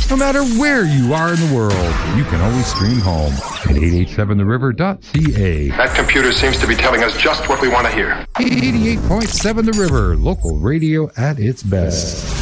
No matter where you are in the world, you can always stream home at 887theriver.ca. That computer seems to be telling us just what we want to hear. 88.7 The River, local radio at its best.